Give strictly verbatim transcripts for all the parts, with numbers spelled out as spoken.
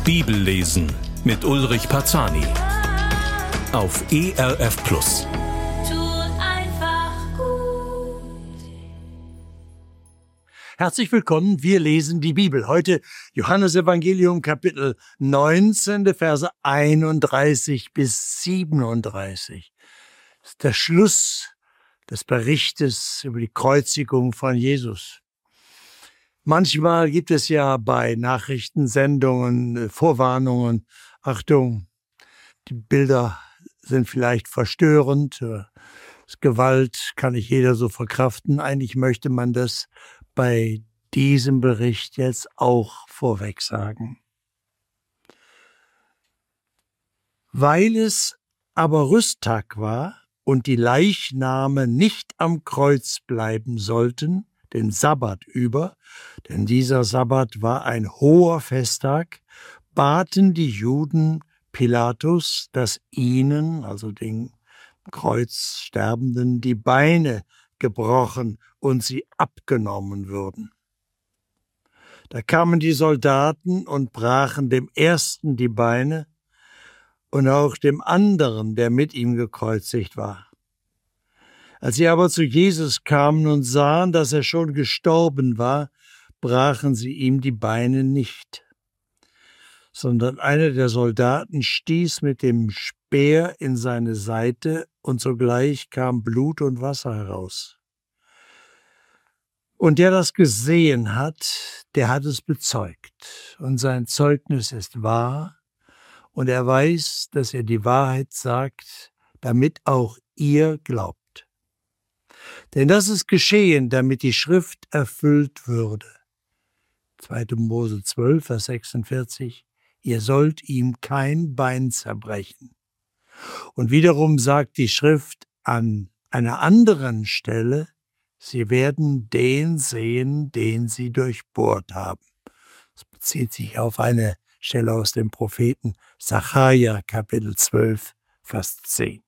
Bibellesen mit Ulrich Parzani auf E R F Plus. Tut einfach gut. Herzlich willkommen, wir lesen die Bibel. Heute Johannesevangelium Kapitel neunzehn, die Verse einunddreißig bis siebenunddreißig. Das ist der Schluss des Berichtes über die Kreuzigung von Jesus. Manchmal gibt es ja bei Nachrichtensendungen Vorwarnungen, Achtung, die Bilder sind vielleicht verstörend, das Gewalt kann nicht jeder so verkraften. Eigentlich möchte man das bei diesem Bericht jetzt auch vorweg sagen. Weil es aber Rüsttag war und die Leichname nicht am Kreuz bleiben sollten, den Sabbat über, denn dieser Sabbat war ein hoher Festtag, baten die Juden Pilatus, dass ihnen, also den Kreuzsterbenden, die Beine gebrochen und sie abgenommen würden. Da kamen die Soldaten und brachen dem ersten die Beine und auch dem anderen, der mit ihm gekreuzigt war. Als sie aber zu Jesus kamen und sahen, dass er schon gestorben war, brachen sie ihm die Beine nicht, sondern einer der Soldaten stieß mit dem Speer in seine Seite und sogleich kam Blut und Wasser heraus. Und der das gesehen hat, der hat es bezeugt und sein Zeugnis ist wahr und er weiß, dass er die Wahrheit sagt, damit auch ihr glaubt. Denn das ist geschehen, damit die Schrift erfüllt würde. zweiter Mose zwölf, Vers sechsundvierzig. Ihr sollt ihm kein Bein zerbrechen. Und wiederum sagt die Schrift an einer anderen Stelle, sie werden den sehen, den sie durchbohrt haben. Das bezieht sich auf eine Stelle aus dem Propheten Sacharja, Kapitel zwölf, Vers zehn.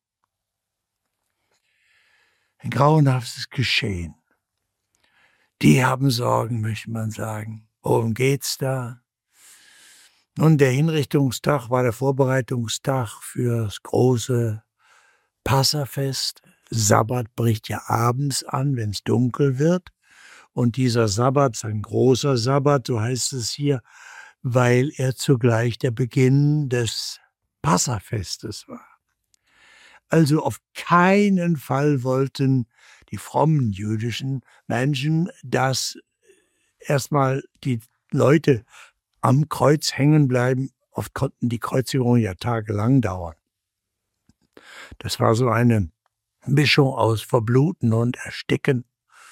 Ein grauenhaftes Geschehen. Die haben Sorgen, möchte man sagen. Worum geht's da? Nun, der Hinrichtungstag war der Vorbereitungstag für das große Passafest. Sabbat bricht ja abends an, wenn es dunkel wird. Und dieser Sabbat ist ein großer Sabbat, so heißt es hier, weil er zugleich der Beginn des Passafestes war. Also auf keinen Fall wollten die frommen jüdischen Menschen, dass erstmal die Leute am Kreuz hängen bleiben. Oft konnten die Kreuzigungen ja tagelang dauern. Das war so eine Mischung aus Verbluten und Ersticken.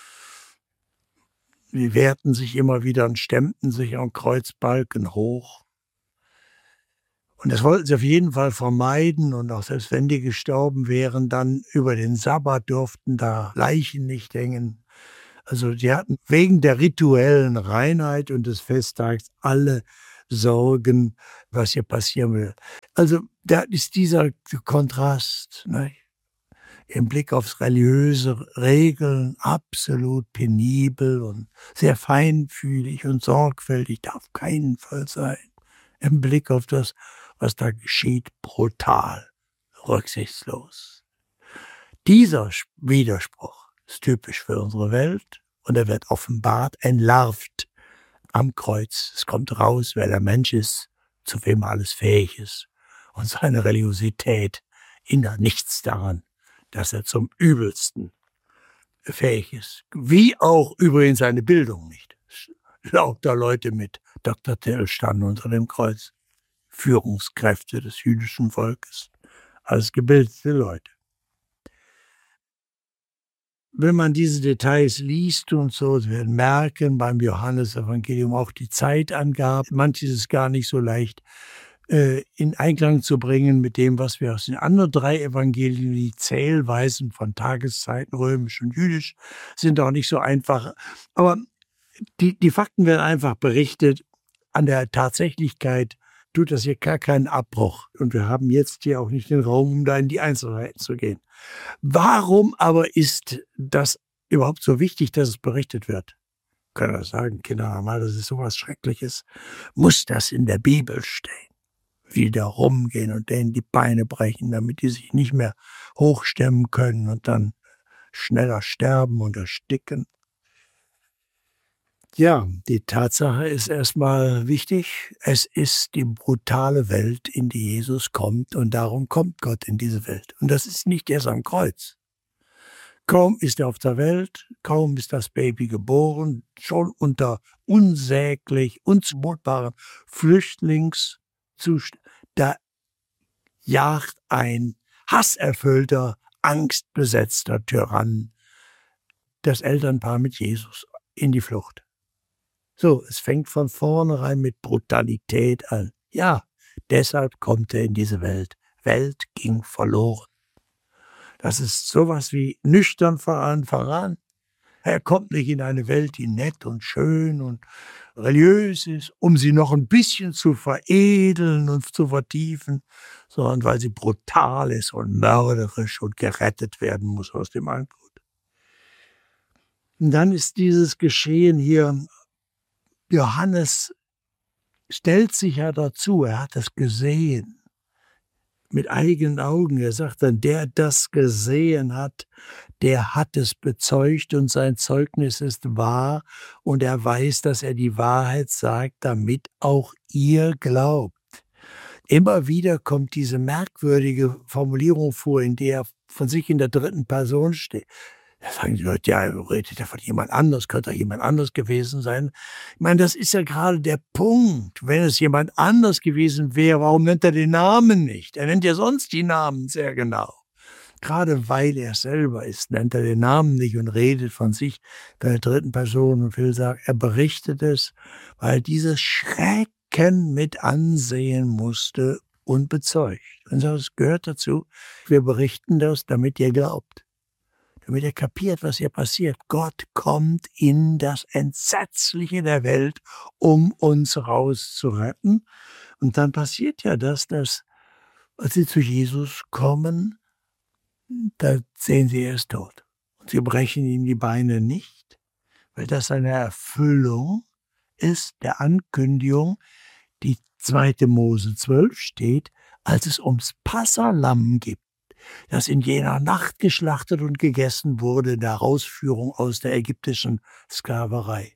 Sie wehrten sich immer wieder und stemmten sich am Kreuzbalken hoch. Und das wollten sie auf jeden Fall vermeiden und auch selbst wenn die gestorben wären, dann über den Sabbat durften da Leichen nicht hängen. Also die hatten wegen der rituellen Reinheit und des Festtags alle Sorgen, was hier passieren will. Also da ist dieser Kontrast, ne? Im Blick aufs religiöse Regeln absolut penibel und sehr feinfühlig und sorgfältig, darf auf keinen Fall sein. Im Blick auf das, was da geschieht, brutal, rücksichtslos. Dieser Widerspruch ist typisch für unsere Welt und er wird offenbart, entlarvt am Kreuz. Es kommt raus, wer der Mensch ist, zu wem er alles fähig ist und seine Religiosität hindert nichts daran, dass er zum Übelsten fähig ist. Wie auch übrigens seine Bildung nicht. Lauter Leute mit Doktortitel standen unter dem Kreuz. Führungskräfte des jüdischen Volkes. Alles gebildete Leute. Wenn man diese Details liest und so, Sie werden merken beim Johannesevangelium auch die Zeitangabe. Manches ist gar nicht so leicht äh, in Einklang zu bringen mit dem, was wir aus den anderen drei Evangelien, die Zählweisen von Tageszeiten, römisch und jüdisch, sind auch nicht so einfach. Aber die, die Fakten werden einfach berichtet. An der Tatsächlichkeit tut das hier gar keinen Abbruch. Und wir haben jetzt hier auch nicht den Raum, um da in die Einzelheiten zu gehen. Warum aber ist das überhaupt so wichtig, dass es berichtet wird? können das sagen, Kinder, mal, das ist sowas Schreckliches, muss das in der Bibel stehen. Wie da rumgehen und denen die Beine brechen, damit die sich nicht mehr hochstemmen können und dann schneller sterben und ersticken. Ja, die Tatsache ist erstmal wichtig. Es ist die brutale Welt, in die Jesus kommt, und darum kommt Gott in diese Welt. Und das ist nicht erst am Kreuz. Kaum ist er auf der Welt, kaum ist das Baby geboren, schon unter unsäglich, unzumutbaren Flüchtlingszuständen, da jagt ein hasserfüllter, angstbesetzter Tyrann das Elternpaar mit Jesus in die Flucht. So, es fängt von vornherein mit Brutalität an. Ja, deshalb kommt er in diese Welt. Welt ging verloren. Das ist sowas wie nüchtern voran, voran. Er kommt nicht in eine Welt, die nett und schön und religiös ist, um sie noch ein bisschen zu veredeln und zu vertiefen, sondern weil sie brutal ist und mörderisch und gerettet werden muss aus dem Anblut. Und dann ist dieses Geschehen hier, Johannes stellt sich ja dazu, er hat es gesehen, mit eigenen Augen. Er sagt dann, der das gesehen hat, der hat es bezeugt und sein Zeugnis ist wahr und er weiß, dass er die Wahrheit sagt, damit auch ihr glaubt. Immer wieder kommt diese merkwürdige Formulierung vor, in der er von sich in der dritten Person steht. Da sagen die Leute, ja, redet ja von jemand anders, könnte jemand anders gewesen sein. Ich meine, das ist ja gerade der Punkt. Wenn es jemand anders gewesen wäre, warum nennt er den Namen nicht? Er nennt ja sonst die Namen sehr genau. Gerade weil er selber ist, nennt er den Namen nicht und redet von sich bei der dritten Person und will sagen, er berichtet es, weil dieses Schrecken mit ansehen musste und bezeugt. Und so, es gehört dazu, wir berichten das, damit ihr glaubt. Damit er kapiert, was hier passiert. Gott kommt in das Entsetzliche der Welt, um uns rauszuretten. Und dann passiert ja das, dass, als sie zu Jesus kommen, da sehen sie, er ist tot. Und sie brechen ihm die Beine nicht, weil das eine Erfüllung ist der Ankündigung, die zweite Mose zwölf steht, als es ums Passalamm geht, das in jener Nacht geschlachtet und gegessen wurde, der Herausführung aus der ägyptischen Sklaverei.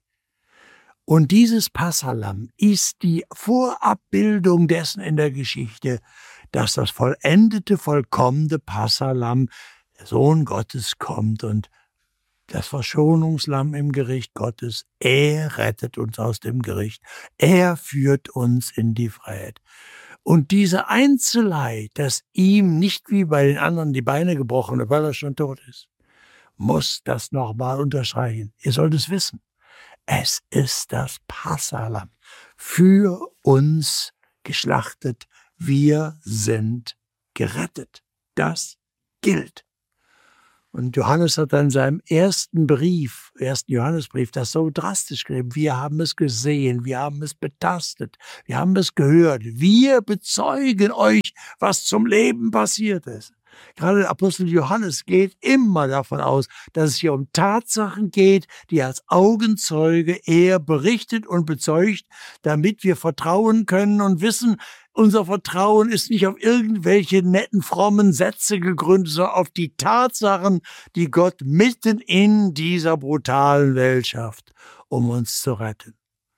Und dieses Passalamm ist die Vorabbildung dessen in der Geschichte, dass das vollendete, vollkommene Passalamm, der Sohn Gottes, kommt und das Verschonungslamm im Gericht Gottes. Er rettet uns aus dem Gericht. Er führt uns in die Freiheit. Und diese Einzelheit, dass ihm nicht wie bei den anderen die Beine gebrochen sind, weil er schon tot ist, muss das nochmal unterstreichen. Ihr sollt es wissen. Es ist das Passalamm, für uns geschlachtet. Wir sind gerettet. Das gilt. Und Johannes hat dann in seinem ersten Brief, ersten Johannesbrief, das so drastisch geschrieben. Wir haben es gesehen, wir haben es betastet, wir haben es gehört. Wir bezeugen euch, was zum Leben passiert ist. Gerade der Apostel Johannes geht immer davon aus, dass es hier um Tatsachen geht, die als Augenzeuge er berichtet und bezeugt, damit wir vertrauen können und wissen, unser Vertrauen ist nicht auf irgendwelche netten, frommen Sätze gegründet, sondern auf die Tatsachen, die Gott mitten in dieser brutalen Welt schafft, um uns zu retten.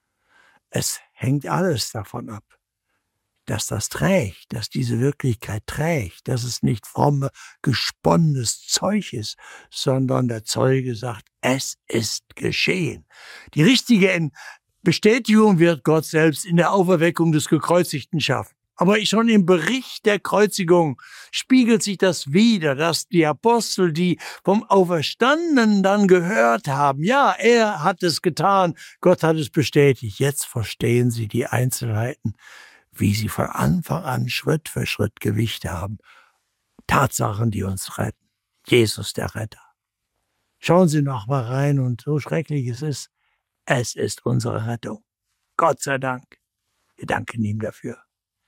Es hängt alles davon ab, dass das trägt, dass diese Wirklichkeit trägt, dass es nicht fromme, gesponnenes Zeug ist, sondern der Zeuge sagt, es ist geschehen. Die richtige Bestätigung wird Gott selbst in der Auferweckung des Gekreuzigten schaffen. Aber schon im Bericht der Kreuzigung spiegelt sich das wider, dass die Apostel, die vom Auferstandenen dann gehört haben, ja, er hat es getan, Gott hat es bestätigt. Jetzt verstehen sie die Einzelheiten, wie sie von Anfang an Schritt für Schritt Gewicht haben. Tatsachen, die uns retten. Jesus der Retter. Schauen Sie noch mal rein und so schrecklich es ist, es ist unsere Rettung. Gott sei Dank. Wir danken ihm dafür.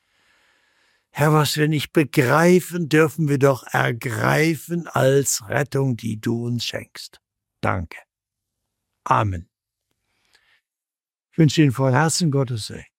Herr, was wir nicht begreifen, dürfen wir doch ergreifen als Rettung, die du uns schenkst. Danke. Amen. Ich wünsche Ihnen von Herzen Gottes Segen.